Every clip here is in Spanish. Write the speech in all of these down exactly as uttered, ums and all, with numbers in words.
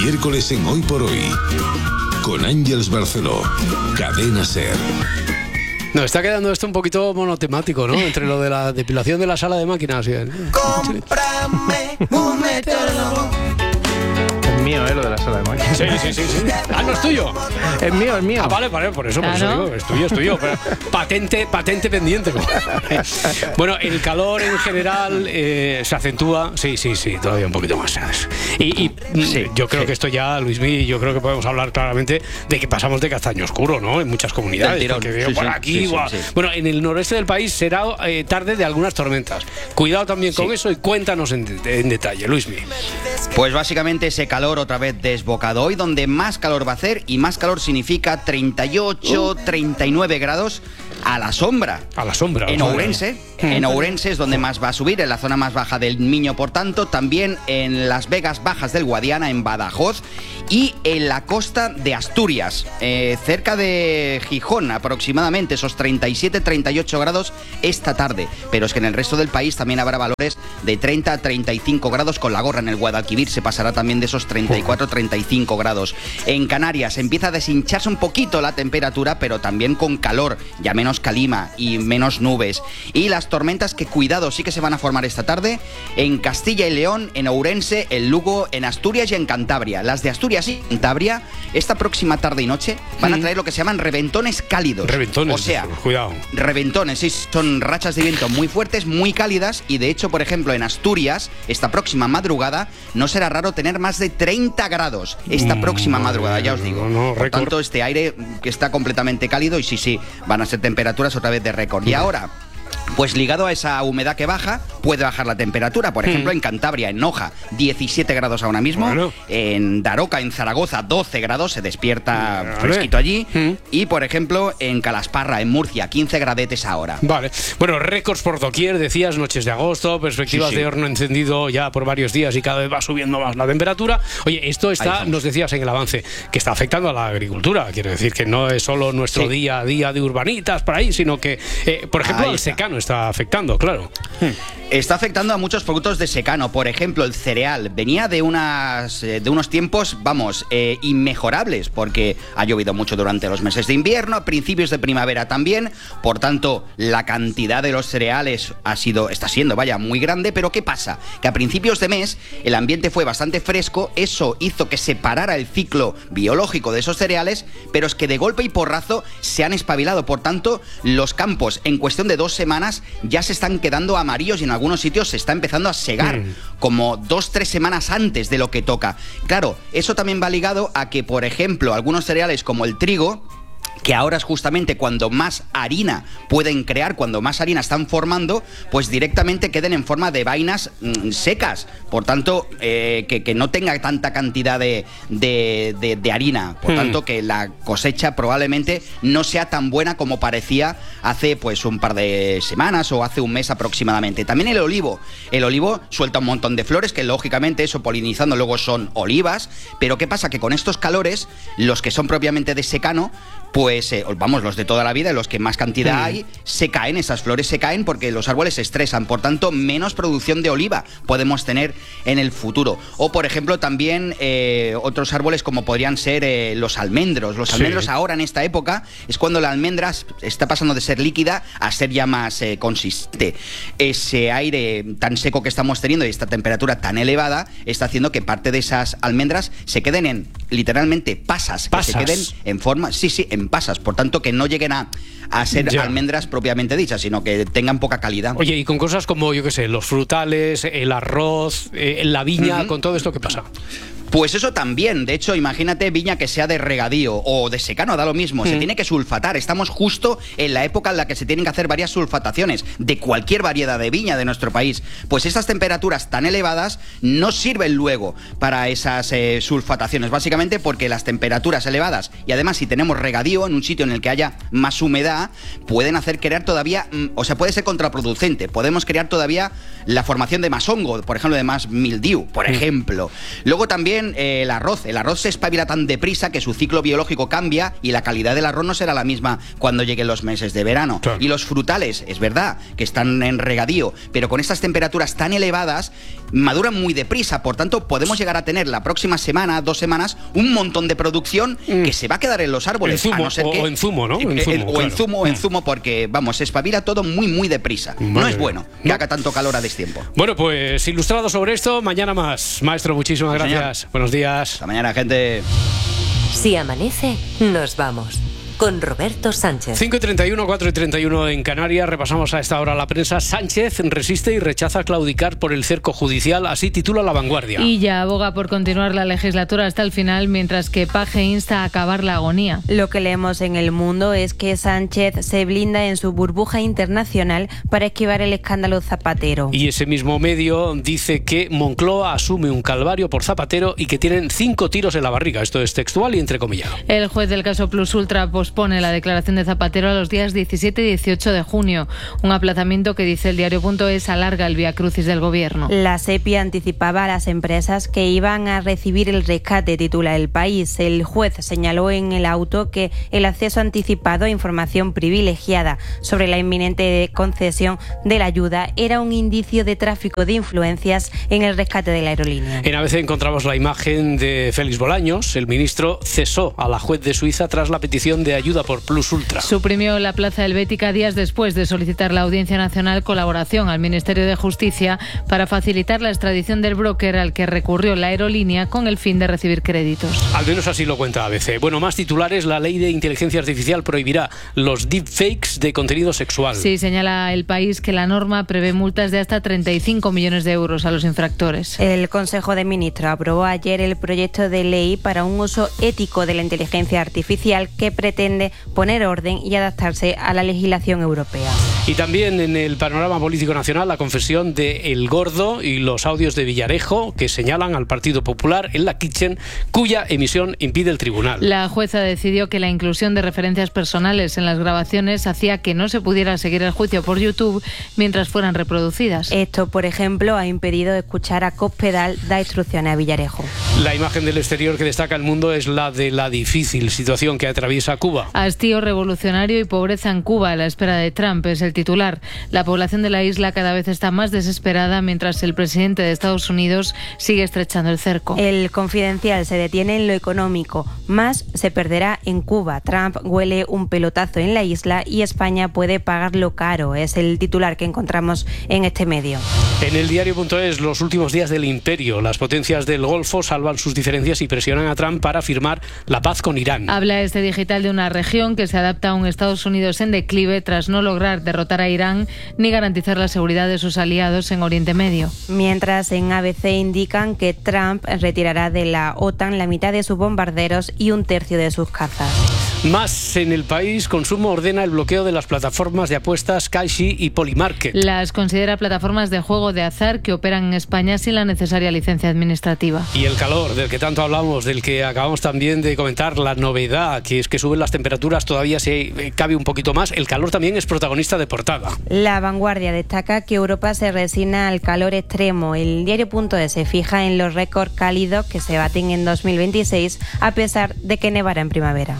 miércoles en Hoy por Hoy. Con Ángeles Barceló. Cadena SER. No, está quedando esto un poquito monotemático, ¿no? Entre lo de la depilación de la sala de máquinas. Cómprame un metónomo. Es mío, ¿eh? Lo de la sala de máquinas. Sí, sí, sí, sí. Ah, no es tuyo. Es mío, es mío. Ah, vale, vale, por eso, por eso digo, es tuyo, es tuyo. Pero patente, patente pendiente. Bueno, el calor en general eh, se acentúa. Sí, sí, sí, todavía un poquito más, ¿sabes? Y, y sí, yo creo sí. que esto ya, Luismi, yo creo que podemos hablar claramente de que pasamos de castaño oscuro, ¿no? En muchas comunidades. Porque veo sí, por sí, aquí, sí, sí, sí. Bueno, en el noroeste del país será eh, tarde de algunas tormentas. Cuidado también con sí. eso y cuéntanos en, de, en detalle, Luismi. Pues básicamente ese calor otra vez desbocado. Hoy donde más calor va a hacer, y más calor significa treinta y ocho, treinta y nueve grados a la sombra. A la sombra. En Ourense. En Ourense es donde más va a subir, en la zona más baja del Miño, por tanto, también en las Vegas Bajas del Guadiana, en Badajoz, y en la costa de Asturias, eh, cerca de Gijón, aproximadamente esos treinta y siete, treinta y ocho grados esta tarde. Pero es que en el resto del país también habrá valores de treinta a treinta y cinco grados con la gorra. En el Guadalquivir se pasará también de esos treinta y cuatro, treinta y cinco grados. En Canarias empieza a deshincharse un poquito la temperatura, pero también con calor, ya menos calima y menos nubes. Y las tormentas que, cuidado, sí que se van a formar esta tarde en Castilla y León, en Ourense, en Lugo, en Asturias y en Cantabria. Las de Asturias y Cantabria, esta próxima tarde y noche, van a traer lo que se llaman reventones cálidos. Reventones, o sea, cuidado. Reventones, sí, son rachas de viento muy fuertes, muy cálidas, y de hecho, por ejemplo, en Asturias, esta próxima madrugada, no será raro tener más de treinta grados esta próxima madrugada, ya os digo. No, no, por tanto, este aire que está completamente cálido, y sí, sí, van a ser temperaturas otra vez de récord. Y ahora, pues ligado a esa humedad que baja, puede bajar la temperatura. Por ejemplo, mm. en Cantabria, en Noja, diecisiete grados ahora mismo. Bueno. En Daroca, en Zaragoza, doce grados, se despierta vale. fresquito allí. Mm. Y, por ejemplo, en Calasparra, en Murcia, quince gradetes ahora. Vale. Bueno, récords por doquier, decías, noches de agosto, perspectivas sí, sí. de horno encendido ya por varios días y cada vez va subiendo más la temperatura. Oye, esto está, nos decías en el avance, que está afectando a la agricultura. Quiero decir que no es solo nuestro sí. día a día de urbanitas por ahí, sino que, eh, por ejemplo, al secano está afectando, claro. Está afectando a muchos productos de secano. Por ejemplo, el cereal venía de unas de unos tiempos, vamos, eh, inmejorables, porque ha llovido mucho durante los meses de invierno, a principios de primavera también. Por tanto, la cantidad de los cereales ha sido, está siendo, vaya, muy grande. Pero ¿qué pasa? Que a principios de mes el ambiente fue bastante fresco. Eso hizo que se parara el ciclo biológico de esos cereales, pero es que de golpe y porrazo se han espabilado. Por tanto, los campos en cuestión de dos semanas ya se están quedando amarillos, y en algunos sitios se está empezando a segar, mm. como dos, tres semanas antes de lo que toca. Claro, eso también va ligado a que, por ejemplo, algunos cereales como el trigo, que ahora es justamente cuando más harina pueden crear, cuando más harina están formando, pues directamente queden en forma de vainas mmm, secas. Por tanto, eh, que, que no tenga tanta cantidad de, de, de, de harina. Por hmm. tanto, que la cosecha probablemente no sea tan buena como parecía hace pues un par de semanas o hace un mes aproximadamente. También el olivo. El olivo suelta un montón de flores, que lógicamente eso polinizando luego son olivas. Pero ¿qué pasa? Que con estos calores, los que son propiamente de secano, pues eh, vamos, los de toda la vida, los que más cantidad mm. hay, se caen, esas flores se caen porque los árboles se estresan. Por tanto, menos producción de oliva podemos tener en el futuro. O, por ejemplo, también eh, otros árboles como podrían ser eh, los almendros. Los almendros sí. ahora, en esta época, es cuando la almendra está pasando de ser líquida a ser ya más eh, consistente. Ese aire tan seco que estamos teniendo y esta temperatura tan elevada está haciendo que parte de esas almendras se queden en, literalmente, pasas. ¿Pasas? Que se queden en forma, sí, sí, en pasas, por tanto que no lleguen a, a ser ya. almendras propiamente dichas, sino que tengan poca calidad. Oye, y con cosas como, yo qué sé, los frutales, el arroz, eh, la viña, uh-huh. con todo esto, ¿qué pasa? Pues eso también. De hecho, imagínate viña que sea de regadío o de secano, da lo mismo. Mm. Se tiene que sulfatar. Estamos justo en la época en la que se tienen que hacer varias sulfataciones de cualquier variedad de viña de nuestro país. Pues estas temperaturas tan elevadas no sirven luego para esas eh, sulfataciones, básicamente porque las temperaturas elevadas, y además si tenemos regadío en un sitio en el que haya más humedad, pueden hacer crear todavía, o sea, puede ser contraproducente. Podemos crear todavía la formación de más hongo, por ejemplo, de más mildiu, por mm. ejemplo. Luego también Eh, el arroz. El arroz se espabila tan deprisa que su ciclo biológico cambia y la calidad del arroz no será la misma cuando lleguen los meses de verano. Claro. Y los frutales, es verdad que están en regadío, pero con estas temperaturas tan elevadas maduran muy deprisa, por tanto podemos llegar a tener la próxima semana, dos semanas, un montón de producción mm. que se va a quedar en los árboles. En zumo, a no ser o, que, o en zumo, ¿no? En zumo, o claro. en zumo, o en zumo, porque, vamos, se espabila todo muy, muy deprisa. Madre no es bueno que no. haga tanto calor a destiempo. Bueno, pues ilustrado sobre esto, mañana más. Maestro, muchísimas sí, gracias. Señor. Buenos días. Hasta mañana, gente. Si amanece, nos vamos. Con Roberto Sánchez. cinco y treinta y uno, cuatro y treinta y uno en Canarias. Repasamos a esta hora la prensa. Sánchez resiste y rechaza claudicar por el cerco judicial. Así titula La Vanguardia. Y ya aboga por continuar la legislatura hasta el final, mientras que Paje insta a acabar la agonía. Lo que leemos en El Mundo es que Sánchez se blinda en su burbuja internacional para esquivar el escándalo Zapatero. Y ese mismo medio dice que Moncloa asume un calvario por Zapatero y que tienen cinco tiros en la barriga. Esto es textual y entrecomillado. El juez del caso Plus Ultra pospone la declaración de Zapatero a los días diecisiete y dieciocho de junio. Un aplazamiento que, dice el diario.es, alarga el viacrucis del gobierno. La SEPI anticipaba a las empresas que iban a recibir el rescate, titula El País. El juez señaló en el auto que el acceso anticipado a información privilegiada sobre la inminente concesión de la ayuda era un indicio de tráfico de influencias en el rescate de la aerolínea. En A B C encontramos la imagen de Félix Bolaños. El ministro cesó a la juez de Suiza tras la petición de ayuda por Plus Ultra. Suprimió la plaza helvética días después de solicitar la Audiencia Nacional colaboración al Ministerio de Justicia para facilitar la extradición del broker al que recurrió la aerolínea con el fin de recibir créditos. Al menos así lo cuenta A B C. Bueno, más titulares. La ley de inteligencia artificial prohibirá los deepfakes de contenido sexual. Sí, señala El País que la norma prevé multas de hasta treinta y cinco millones de euros a los infractores. El Consejo de Ministros aprobó ayer el proyecto de ley para un uso ético de la inteligencia artificial que pretende poner orden y adaptarse a la legislación europea. Y también en el panorama político nacional la confesión de El Gordo y los audios de Villarejo que señalan al Partido Popular en la Kitchen, cuya emisión impide el tribunal. La jueza decidió que la inclusión de referencias personales en las grabaciones hacía que no se pudiera seguir el juicio por YouTube mientras fueran reproducidas. Esto, por ejemplo, ha impedido escuchar a Cospedal dar instrucciones a Villarejo. La imagen del exterior que destaca El Mundo es la de la difícil situación que atraviesa Cuba. Hastío revolucionario y pobreza en Cuba a la espera de Trump es el titular. La población de la isla cada vez está más desesperada mientras el presidente de Estados Unidos sigue estrechando el cerco. El Confidencial se detiene en lo económico. Más se perderá en Cuba. Trump huele un pelotazo en la isla y España puede pagarlo caro. Es el titular que encontramos en este medio. En el diario.es, los últimos días del imperio. Las potencias del Golfo salvan sus diferencias y presionan a Trump para firmar la paz con Irán. Habla este digital de una región que se adapta a un Estados Unidos en declive tras no lograr derrotar a Irán ni garantizar la seguridad de sus aliados en Oriente Medio. Mientras en A B C indican que Trump retirará de la OTAN la mitad de sus bombarderos y un tercio de sus cazas. Más en El País, Consumo ordena el bloqueo de las plataformas de apuestas Caixa y Polymarket. Las considera plataformas de juego de azar que operan en España sin la necesaria licencia administrativa. Y el calor, del que tanto hablamos, del que acabamos también de comentar, la novedad, que es que suben las temperaturas, todavía se cabe un poquito más. El calor también es protagonista de portada. La Vanguardia destaca que Europa se resigna al calor extremo. El diario.es se fija en los récords cálidos que se baten en dos mil veintiséis, a pesar de que nevará en primavera.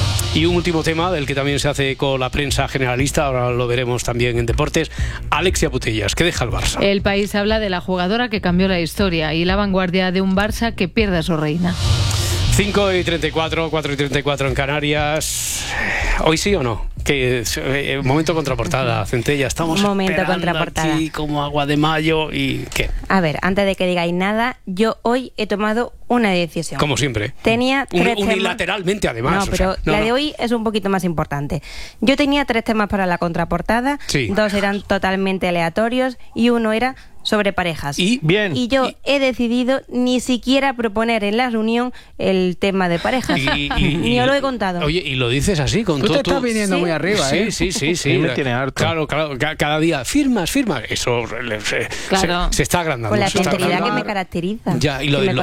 Y un último tema del que también se hace eco la prensa generalista, ahora lo veremos también en deportes, Alexia Putellas, que deja el Barça. El País habla de la jugadora que cambió la historia y La Vanguardia de un Barça que pierde a su reina. cinco y treinta y cuatro, cuatro y treinta y cuatro en Canarias. ¿Hoy sí o no? Que eh, momento contraportada, Centella. Estamos momento contraportada aquí como agua de mayo y ¿qué? A ver, antes de que digáis nada, yo hoy he tomado una decisión. Como siempre. Tenía tres Un, unilateralmente, temas. además. No, pero o sea, no, la no. de hoy es un poquito más importante. Yo tenía tres temas para la contraportada, sí. Dos eran totalmente aleatorios y uno era sobre parejas. Y bien. Y yo y, he decidido ni siquiera proponer en la reunión el tema de parejas. y, y, ni os lo he contado. Oye, y lo dices así con Tú todo. te estás viniendo ¿Sí? muy arriba, Sí, ¿eh? sí, sí, sí. A mí me tiene harto. Claro, claro. ca- Cada día firmas, firmas. Eso se, Claro. se, se está agrandando. Con la se está sinceridad que agrandando. me caracteriza. Ya, y lo, que me lo- conocéis. Pero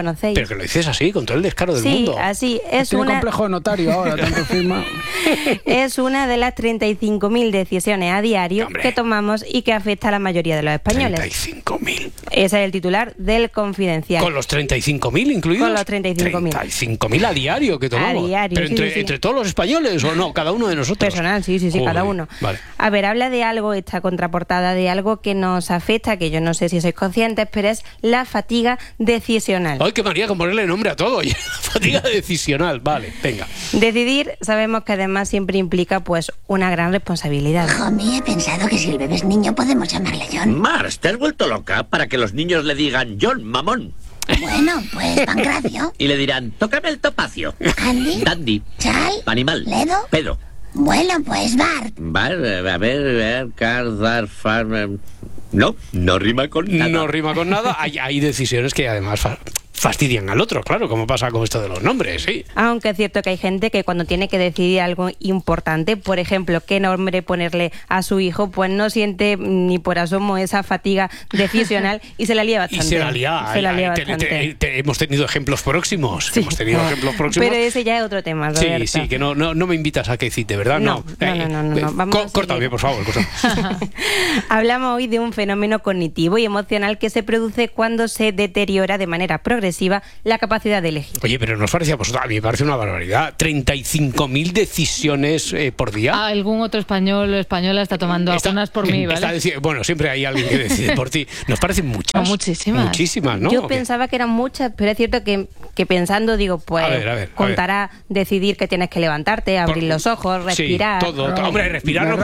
que lo dices así, con todo el descaro del sí, mundo. Sí, así es. Tiene una... complejo de notario ahora, tanto firma. Es una de las treinta y cinco mil decisiones a diario Hombre. que tomamos y que afecta a la mayoría de los españoles. treinta y cinco mil. Ese es el titular del Confidencial. ¿Con los treinta y cinco mil incluidos? Con los treinta y cinco mil. treinta y cinco mil a diario que tomamos. A diario, ¿Pero sí, entre, sí, sí. entre todos los españoles o no? Cada uno de nosotros. Personal, sí, sí, sí, Joder, cada uno. Vale. A ver, habla de algo, esta contraportada, de algo que nos afecta, que yo no sé si sois conscientes, pero es la fatiga decisional. Ay, que María, con ponerle nombre a todo. Fatiga decisional. Vale, venga. Decidir, sabemos que además siempre implica pues una gran responsabilidad. Homie, he pensado que si el bebé es niño podemos llamarle John. Mars, ¿te has vuelto loca para que los niños le digan John, mamón? Bueno, pues Pancracio. Y le dirán, tócame el topacio. Andy. Dandy. Chal. Animal. Ledo. Pedro. Bueno, pues Bart. Bar, a ver, ver, car, dar, farm. No, no rima con nada. No rima con nada. Hay, hay decisiones que además fa fastidian al otro, claro, como pasa con esto de los nombres, sí. Aunque es cierto que hay gente que cuando tiene que decidir algo importante, por ejemplo, qué nombre ponerle a su hijo, pues no siente ni por asomo esa fatiga decisional y se la lía bastante. Y se la lía. Se la lía Ay, te, bastante. te, te, hemos tenido ejemplos próximos. Sí. Hemos tenido ejemplos próximos. Pero ese ya es otro tema, Roberto. Sí, sí, que no, no, no me invitas a que cite, ¿verdad? No, no, Eh, no, no, no, no. Vamos co a seguir. Córtame, por favor. Córtame. Hablamos hoy de un fenómeno cognitivo y emocional que se produce cuando se deteriora de manera progresiva la capacidad de elegir. Oye, pero nos parece a vosotros, a mí me parece una barbaridad. treinta y cinco mil decisiones eh, por día. Algún otro español o española está tomando Está- algunas por mí, está ¿vale? deci- bueno, siempre hay alguien que decide por ti. Nos parecen muchas. No, muchísimas. Muchísimas, ¿no? Yo ¿O qué? pensaba que eran muchas, pero es cierto que, que pensando, digo, pues A ver, a ver, a contará decidir que tienes que levantarte, abrir Por- los ojos, respirar. Sí, todo. todo. Hombre, respirar no.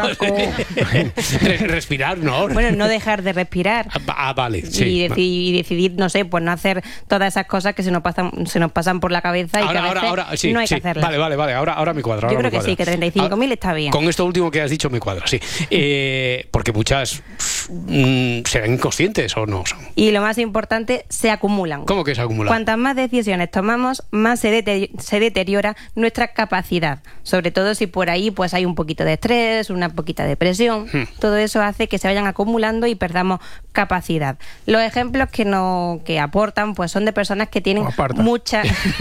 Re- respirar no. Bueno, no dejar de respirar. Ah, vale. Sí. y, deci- y decidir, no sé, pues no hacer todas esas cosas que se nos pasan, se nos pasan por la cabeza y Ahora, que a ahora, veces ahora, sí, no hay sí. que hacerlas. Vale, vale, vale. Ahora, ahora me cuadra. Yo ahora creo me que cuadra. sí, que treinta y cinco mil está bien. Con esto último que has dicho me cuadra, sí. Eh, porque muchas mm, serán inconscientes o no son. Y lo más importante, se acumulan. ¿Cómo que se acumulan? Cuantas más decisiones tomamos, más se, dete- se deteriora nuestra capacidad. Sobre todo si por ahí pues hay un poquito de estrés, una poquita de presión. Hmm. Todo eso hace que se vayan acumulando y perdamos capacidad. Los ejemplos que no que aportan pues son de personas que tienen Aparta. mucha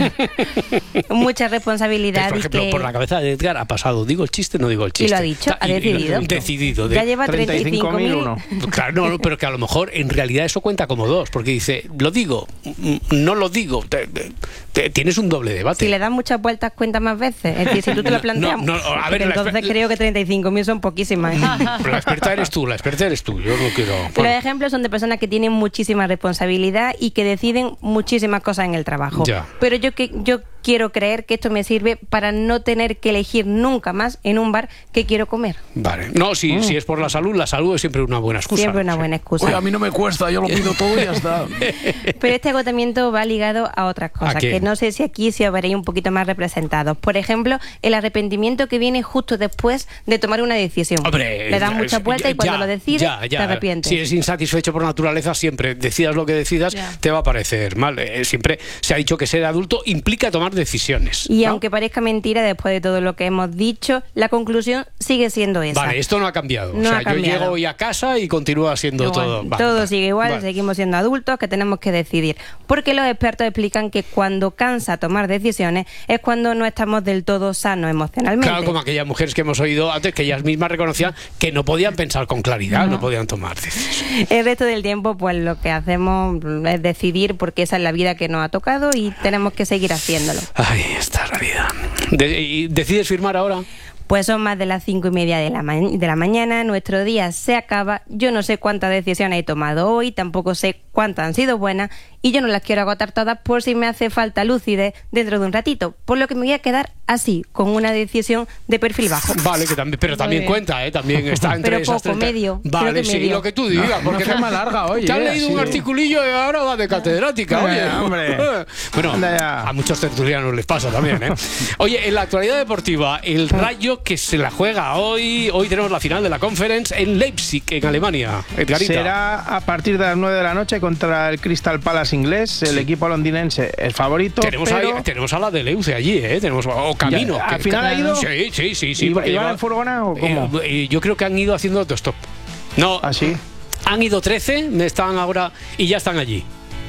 mucha responsabilidad Por y ejemplo, que por la cabeza de Edgar ha pasado. ¿Digo el chiste o no digo el chiste? y lo ha dicho, Ta- ha y- y lo- decidido. Decidido. De, Ya lleva treinta y cinco mil. uno. Claro, no, no, pero que a lo mejor en realidad eso cuenta como dos, porque dice, lo digo, mm, no lo digo. Te- te- te- tienes un doble debate. Si le das muchas vueltas, cuenta más veces. Es decir, si tú te lo No, planteas, no, a ver, porque la entonces espe- creo que treinta y cinco mil son poquísimas. ¿eh? Pero la experta eres tú, la experta eres tú. Yo no quiero. Los bueno, ejemplos son de personas que tienen muchísima responsabilidad y que deciden muchísimas cosas en el trabajo. Ya. Pero yo que yo quiero creer que esto me sirve para no tener que elegir nunca más en un bar qué quiero comer. Vale. No, si, si es por la salud, la salud es siempre una buena excusa. Mm. Siempre una Sí. buena excusa. Oye, a mí no me cuesta, yo lo pido todo y ya está. Pero este agotamiento va ligado a otras cosas, ¿A qué? que no sé si aquí se os veréis un poquito más representados. Por ejemplo, el arrepentimiento que viene justo después de tomar una decisión. Hombre, Le das ya, mucha es- vuelta y cuando ya, lo decides, ya, ya. te arrepientes. Si eres insatisfecho por naturaleza, siempre decidas lo que decidas, Ya. te va a parecer mal. Eh, siempre se ha dicho que ser adulto implica tomar decisiones. Y ¿no? aunque parezca mentira, después de todo lo que hemos dicho, la conclusión sigue siendo esa. Vale, esto no ha cambiado. No o sea, ha yo cambiado. llego hoy a casa y continúa siendo Igual. todo. Vale, Todo vale, sigue igual, vale. seguimos siendo adultos que tenemos que decidir. Porque los expertos explican que cuando cansa tomar decisiones es cuando no estamos del todo sanos emocionalmente. Claro, como aquellas mujeres que hemos oído antes, que ellas mismas reconocían que no podían pensar con claridad, no, podían tomar decisiones. El resto del tiempo, pues lo que hacemos es decidir porque esa es la vida que nos ha tocado y tenemos que seguir haciéndolo. Ay, esta es la vida. De- ¿Y decides firmar ahora? Pues son más de las cinco y media de la, ma- de la mañana, nuestro día se acaba, yo no sé cuántas decisiones he tomado hoy, tampoco sé cuántas han sido buenas y yo no las quiero agotar todas por si me hace falta lucidez dentro de un ratito, por lo que me voy a quedar así, con una decisión de perfil bajo. Vale, que también, pero también bien. cuenta, ¿eh? También está entre Pero esas poco, treinta. medio, Vale, creo que sí, medio. lo que tú digas. Porque Una firma larga, oye, te has eh, leído un sí. articulillo y ahora va de catedrática, Hombre, oye. hombre. Bueno, Anda ya. a muchos tertulianos les pasa también, ¿eh? Oye, en la actualidad deportiva, el Rayo que se la juega hoy, hoy tenemos la final de la Conference en Leipzig, en Alemania. Edgarita. Será a partir de las nueve de la noche contra el Crystal Palace inglés. El equipo londinense es favorito. Tenemos, pero ahí- tenemos a la de Leuce allí, ¿eh? Tenemos, o Camino. Ya, ¿al que- final que- ha ido? Sí, sí, sí. sí ¿Y- porque y van lleva- en furgona o cómo? Eh, eh, yo creo que han ido haciendo autostop. No, ¿Así? han ido trece, están ahora y ya están allí.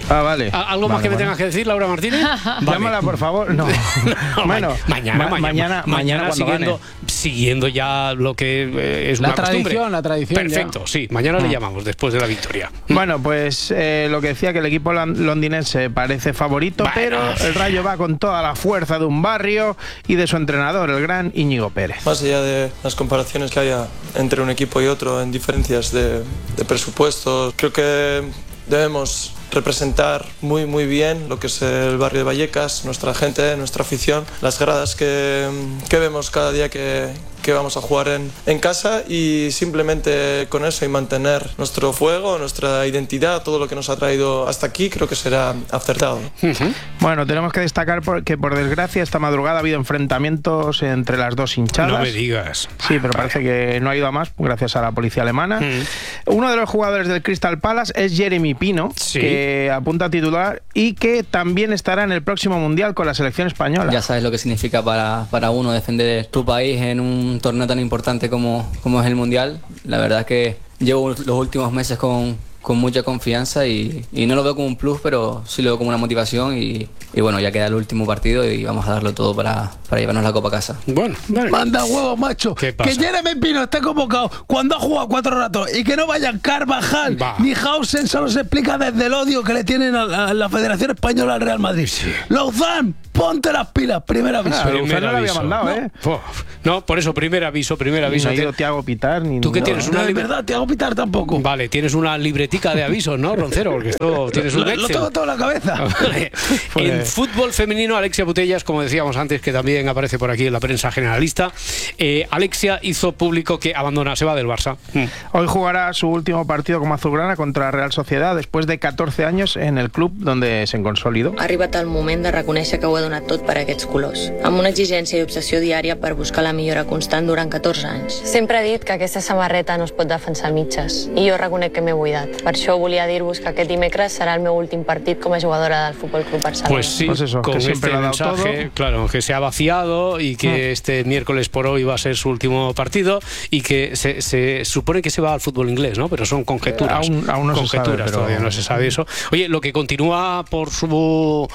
Ah, vale. ¿Algo más vale, que me vale. tengas que decir, Laura Martínez? Vale. Llámala, por favor. No. No, bueno, mañana, ma- mañana, mañana, mañana siguiendo, siguiendo ya lo que eh, es la una tradición, costumbre. la tradición. Perfecto, ya. sí. Mañana Ah. le llamamos después de la victoria. Bueno, pues eh, lo que decía, que el equipo londinense parece favorito, bueno. pero el Rayo va con toda la fuerza de un barrio y de su entrenador, el gran Íñigo Pérez. Más allá de las comparaciones que haya entre un equipo y otro en diferencias de, de presupuestos, creo que debemos representar muy muy bien lo que es el barrio de Vallecas, nuestra gente, nuestra afición, las gradas que, que vemos cada día que, que vamos a jugar en, en casa, y simplemente con eso y mantener nuestro fuego, nuestra identidad, todo lo que nos ha traído hasta aquí, creo que será acertado. Uh-huh. Bueno, tenemos que destacar que por desgracia esta madrugada ha habido enfrentamientos entre las dos hinchadas. No me digas. Sí, pero parece que no ha ido a más gracias a la policía alemana. Uh-huh. Uno de los jugadores del Crystal Palace es Jeremy Pino, sí. que apunta a titular y que también estará en el próximo Mundial con la selección española. Ya sabes lo que significa para, para uno defender tu país en un torneo tan importante como, como es el Mundial. La verdad es que llevo los últimos meses con, con mucha confianza y, y no lo veo como un plus, pero sí lo veo como una motivación y, y bueno, ya queda el último partido y vamos a darlo todo para, para llevarnos la copa a casa. Bueno, vale. Manda huevos, macho. ¿Qué pasa? Que Jeremy Pino esté convocado cuando ha jugado cuatro ratos y que no vayan Carvajal Va. ni Hausen, solo se explica desde el odio que le tienen a la, a la Federación Española al Real Madrid. Sí. Lauzán, ponte las pilas, primer aviso. Ah, Lauzán no lo había mandado, no. ¿eh? No, por eso, primer aviso, primer aviso. No ha ido Thiago Pitar ni ¿Tú qué no, tienes? No, Una no, libre... es verdad, Thiago Pitar tampoco. Vale, tienes una libretica de avisos, ¿no, Roncero? Porque esto tienes un lo, Excel. Lo tengo todo en la cabeza. Vale. En fútbol femenino, Alexia Putellas, como decíamos antes, que también aparece por aquí en la prensa generalista, eh, Alexia hizo público que abandona, se va del Barça. Mm. Hoy jugará su último partido como azulgrana contra Real Sociedad después de catorce años en el club donde se consolidó. Ha arribat el moment de reconèixer que ho ha donat tot per aquests colors, amb una exigència i obsessió diària per buscar la millora constant durant catorze anys. Sempre he dit que aquesta samarreta no es pot defensar a mitges, i jo reconec que m'he buidat. Per això volia dir-vos que aquest dimecres serà el meu últim partit com a jugadora del Futbol Club Barcelona. Pues sí, pues eso, con que siempre este lo ha dado mensaje, todo. claro, que se ha vaciado y que mm. este miércoles por hoy va a ser su último partido y que se, se supone que se va al fútbol inglés, ¿no? Pero son conjeturas. Aún, aún no conjeturas, se sabe, pero... todavía no se sabe eso. Oye, lo que continúa por su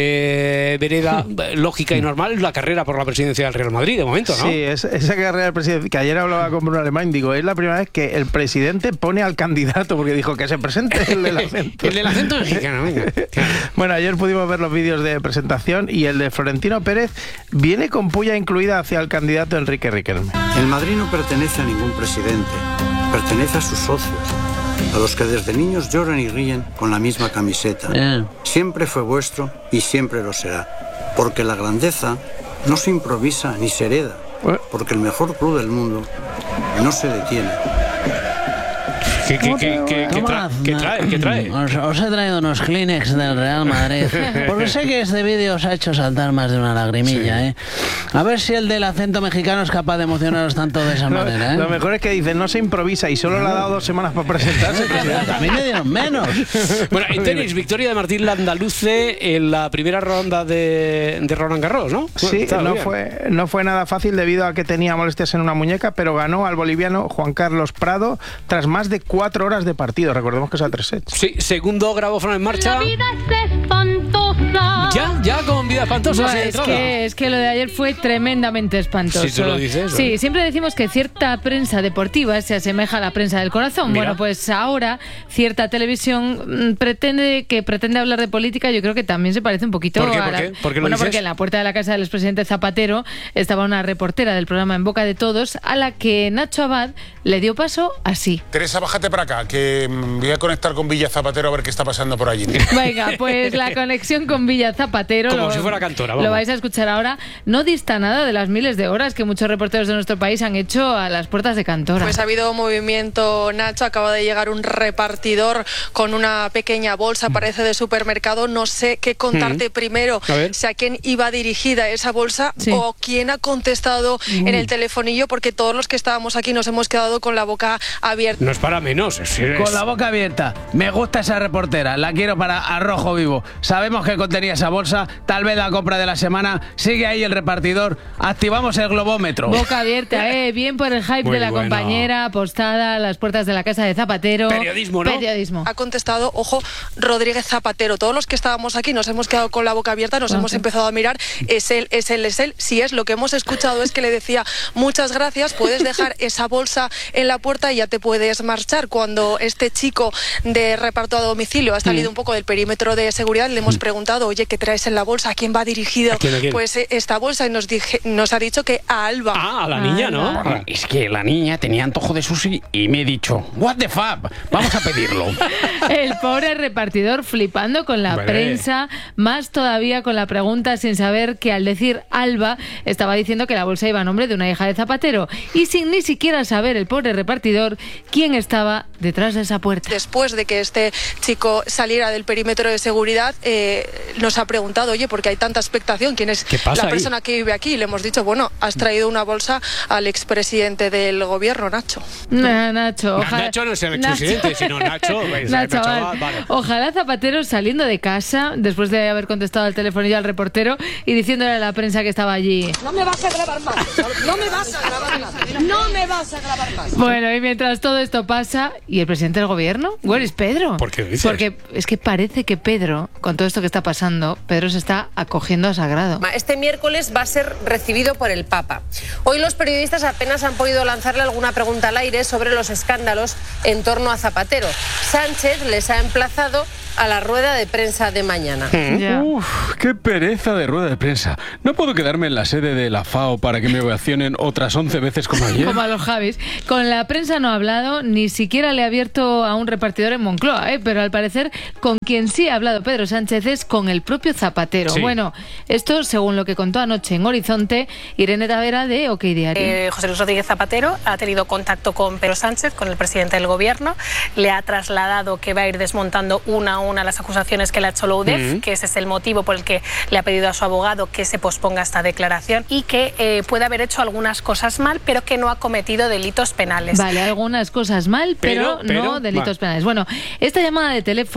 eh, vereda lógica y normal es la carrera por la presidencia del Real Madrid, de momento, ¿no? Sí, es, esa carrera del presidente, que ayer hablaba con Bruno Alemán, digo, es la primera vez que el presidente pone al candidato, porque dijo que se presente el del acento. El del acento mexicano, venga. Bueno, ayer pudimos ver los vídeos de presentación y el de Florentino Pérez viene con puya incluida hacia el candidato Enrique Riquelme. El Madrid no pertenece a ningún presidente, pertenece a sus socios, a los que desde niños lloran y ríen con la misma camiseta. Eh. Siempre fue vuestro y siempre lo será, porque la grandeza no se improvisa ni se hereda, porque el mejor club del mundo no se detiene. ¿Qué, qué, qué, qué, qué, tra ¿Qué trae? ¿Qué trae? Os, os he traído unos Kleenex del Real Madrid, porque sé que este vídeo os ha hecho saltar más de una lagrimilla, sí. ¿eh? A ver si el del acento mexicano es capaz de emocionaros tanto de esa lo, manera, ¿eh? Lo mejor es que dicen, no se improvisa y solo le ha dado dos semanas para presentarse. A mí me dieron menos. Bueno, en tenis, victoria de Martín Landaluce en la primera ronda de, de Roland Garros, ¿no? Sí, no fue, no fue nada fácil debido a que tenía molestias en una muñeca, pero ganó al boliviano Juan Carlos Prado tras más de cuatro horas de partido. Recordemos que es a tres sets. Sí, segundo grabófono en marcha. La vida es espantosa. Ya, ya con vida espantosa. No, es, que, es que lo de ayer fue tremendamente espantoso. Si tú lo dices. Sí, ¿no? Siempre decimos que cierta prensa deportiva se asemeja a la prensa del corazón. Mira. Bueno, pues ahora cierta televisión pretende que pretende hablar de política. Yo creo que también se parece un poquito ¿Por qué? a ¿Por la... qué? ¿Por qué lo bueno, dices? porque en la puerta de la casa del expresidente Zapatero estaba una reportera del programa En Boca de Todos, a la que Nacho Abad le dio paso así. Teresa, bájate para acá, que voy a conectar con Villa Zapatero a ver qué está pasando por allí. Venga, pues la conexión con Villa Zapatero, como lo, si fuera cantora, vamos. Lo vais a escuchar ahora, no dista nada de las miles de horas que muchos reporteros de nuestro país han hecho a las puertas de Cantora. Pues ha habido movimiento, Nacho, acaba de llegar un repartidor con una pequeña bolsa, parece de supermercado, no sé qué contarte mm. primero, a si a quién iba dirigida esa bolsa, sí, o quién ha contestado mm. en el telefonillo, porque todos los que estábamos aquí nos hemos quedado con la boca abierta. No es para menos, es, es... Con la boca abierta. Me gusta esa reportera, la quiero para Arrojo Vivo. Sabemos que contenía esa esa bolsa, tal vez la compra de la semana, sigue ahí el repartidor, activamos el globómetro. Boca abierta, eh, bien por el hype Muy de la bueno. compañera, apostada a las puertas de la casa de Zapatero. Periodismo, ¿no? Periodismo. Ha contestado, ojo, Rodríguez Zapatero. Todos los que estábamos aquí nos hemos quedado con la boca abierta, nos okay. hemos empezado a mirar, es él, es él, es él. Si es, lo que hemos escuchado es que le decía, muchas gracias, puedes dejar esa bolsa en la puerta y ya te puedes marchar. Cuando este chico de reparto a domicilio ha salido mm. un poco del perímetro de seguridad, le hemos preguntado, oye, ¿qué traes en la bolsa? ¿A quién va dirigido? ¿A quién, a quién? Pues eh, esta bolsa, y nos, dije, nos ha dicho que a Alba. Ah, a la niña, ¿no? Bueno, es que la niña tenía antojo de sushi y me he dicho, what the fuck, vamos a pedirlo. El pobre repartidor flipando con la Vale. prensa, más todavía con la pregunta, sin saber que al decir Alba estaba diciendo que la bolsa iba a nombre de una hija de Zapatero, y sin ni siquiera saber el pobre repartidor quién estaba detrás de esa puerta. Después de que este chico saliera del perímetro de seguridad, eh, nos ha preguntado, oye, ¿por qué hay tanta expectación? ¿Quién es la persona ahí? que vive aquí? Y le hemos dicho, bueno, has traído una bolsa al expresidente del gobierno, Nacho. No, Nacho, ojalá... Nacho no es el expresidente, Nacho. sino Nacho. ¿veis? Nacho, Nacho vale. Vale. Ojalá Zapatero saliendo de casa, después de haber contestado al telefonillo al reportero y diciéndole a la prensa que estaba allí. No me vas a grabar más, no me vas a grabar más, no me vas a grabar más. Bueno, y mientras todo esto pasa, ¿y el presidente del gobierno? ¿Where is Pedro? ¿Por qué dices? Porque es que parece que Pedro, con todo esto que está pasando, Pedro se está acogiendo a sagrado. Este miércoles va a ser recibido por el Papa. Hoy los periodistas apenas han podido lanzarle alguna pregunta al aire sobre los escándalos en torno a Zapatero. Sánchez les ha emplazado a la rueda de prensa de mañana. Yeah. Uf, qué pereza de rueda de prensa. No puedo quedarme en la sede de la FAO para que me ovacionen otras once veces como ayer. Como a los Javis. Con la prensa no ha hablado, ni siquiera le ha abierto a un repartidor en Moncloa, ¿eh? Pero al parecer con quien sí ha hablado Pedro Sánchez es con el propio Zapatero. Sí. Bueno, esto según lo que contó anoche en Horizonte Irene Tavera de OK Diario. Eh, José Luis Rodríguez Zapatero ha tenido contacto con Pedro Sánchez, con el presidente del gobierno, le ha trasladado que va a ir desmontando una a una las acusaciones que le ha hecho la U D E F, mm-hmm. que ese es el motivo por el que le ha pedido a su abogado que se posponga esta declaración y que eh, puede haber hecho algunas cosas mal, pero que no ha cometido delitos penales. Vale, algunas cosas mal, pero, pero, pero no delitos va. penales. Bueno, esta llamada de teléfono